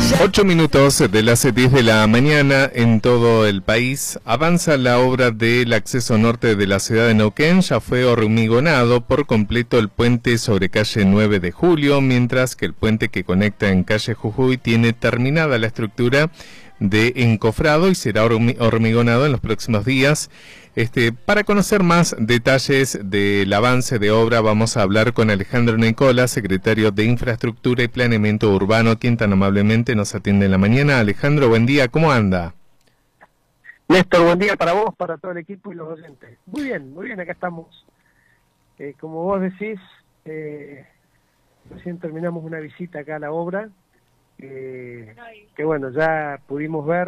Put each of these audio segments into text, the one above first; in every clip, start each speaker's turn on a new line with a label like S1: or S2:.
S1: 8 minutos de las 10 de la mañana en todo el país. Avanza la obra del acceso norte de la ciudad de Neuquén. Ya fue hormigonado por completo el puente sobre calle 9 de Julio, mientras que el puente que conecta en calle Jujuy tiene terminada la estructura de encofrado y será hormigonado en los próximos días. Para conocer más detalles del avance de obra vamos a hablar con Alejandro Nicola, secretario de Infraestructura y Planeamiento Urbano, quien tan amablemente nos atiende en la mañana. Alejandro, buen día, ¿cómo anda?
S2: Néstor, buen día para vos, para todo el equipo y los oyentes. Muy bien, acá estamos. Como vos decís, recién terminamos una visita acá a la obra, que bueno, ya pudimos ver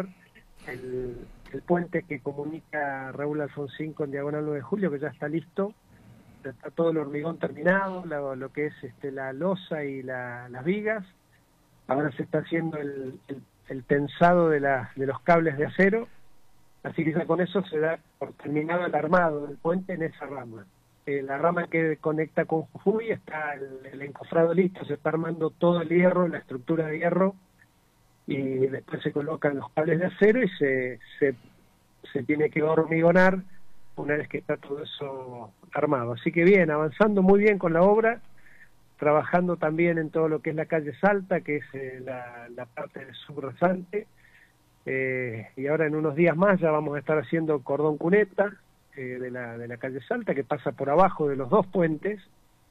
S2: el puente que comunica Raúl Alfonsín con Diagonal 9 de Julio, que ya está listo. Está todo el hormigón terminado, lo que es la losa y las vigas. Ahora se está haciendo el tensado de los cables de acero, así que ya con eso se da por terminado el armado del puente en esa rama. La rama que conecta con Jujuy está el encofrado listo, se está armando todo el hierro, la estructura de hierro, y después se colocan los cables de acero y se tiene que hormigonar una vez que está todo eso armado. Así que bien, avanzando muy bien con la obra, trabajando también en todo lo que es la calle Salta, que es la parte del subrasante, y ahora en unos días más ya vamos a estar haciendo cordón cuneta de la calle Salta, que pasa por abajo de los dos puentes,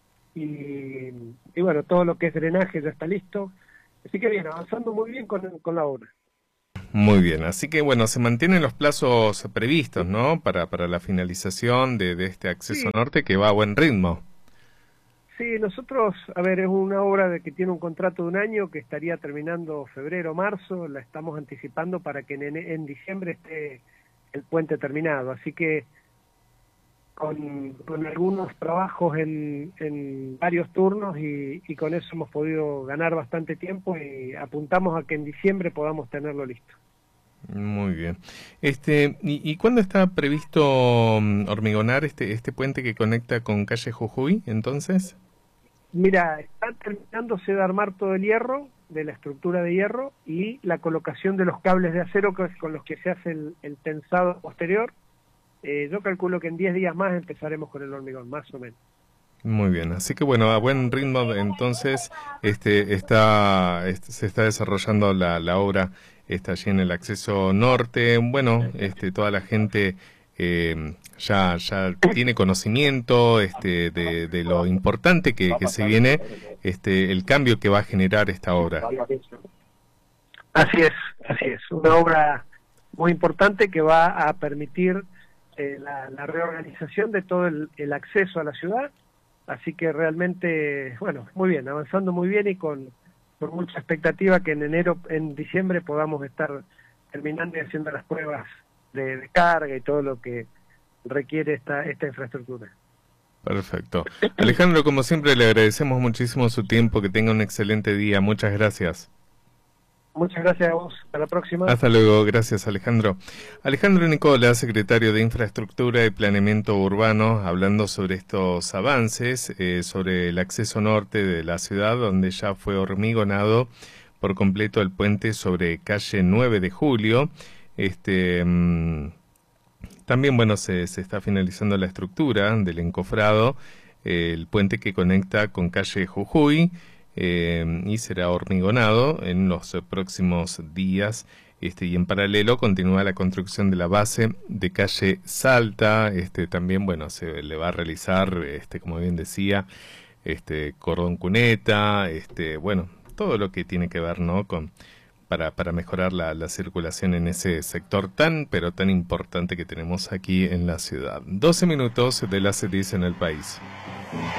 S2: y bueno, todo lo que es drenaje ya está listo. Así que bien, avanzando muy bien con la obra.
S1: Muy bien, así que bueno, se mantienen los plazos previstos, ¿no? Para la finalización de este acceso norte, que va a buen ritmo.
S2: Sí, nosotros, a ver, es una obra que tiene un contrato de un año que estaría terminando febrero, marzo, la estamos anticipando para que en diciembre esté el puente terminado, así que con algunos trabajos en varios turnos y con eso hemos podido ganar bastante tiempo y apuntamos a que en diciembre podamos tenerlo listo.
S1: Muy bien. ¿Y cuándo está previsto hormigonar este puente que conecta con calle Jujuy, entonces?
S2: Mira, está terminándose de armar todo el hierro, de la estructura de hierro, y la colocación de los cables de acero con los que se hace el tensado posterior. Yo calculo que en 10 días más empezaremos con el hormigón, más o menos.
S1: Muy bien, así que bueno, a buen ritmo entonces se está desarrollando la obra allí en el acceso norte. Bueno, toda la gente ya tiene conocimiento de lo importante que se viene, el cambio que va a generar esta obra.
S2: Así es, una obra muy importante que va a permitir la reorganización de todo el acceso a la ciudad, así que realmente, bueno, muy bien, avanzando muy bien y con mucha expectativa que en diciembre podamos estar terminando y haciendo las pruebas de carga y todo lo que requiere esta infraestructura.
S1: Perfecto. Alejandro, como siempre, le agradecemos muchísimo su tiempo, que tenga un excelente día, muchas gracias.
S2: Muchas gracias a vos. Hasta la próxima.
S1: Hasta luego. Gracias, Alejandro. Alejandro Nicola, secretario de Infraestructura y Planeamiento Urbano, hablando sobre estos avances, sobre el acceso norte de la ciudad, donde ya fue hormigonado por completo el puente sobre calle 9 de Julio. También, bueno, se está finalizando la estructura del encofrado, el puente que conecta con calle Jujuy, y será hormigonado en los próximos días, y en paralelo continúa la construcción de la base de calle Salta. También, bueno, se le va a realizar, como bien decía, cordón cuneta, bueno, todo lo que tiene que ver, ¿no?, para mejorar la circulación en ese sector pero tan importante que tenemos aquí en la ciudad. 12 minutos de las 10 en el país.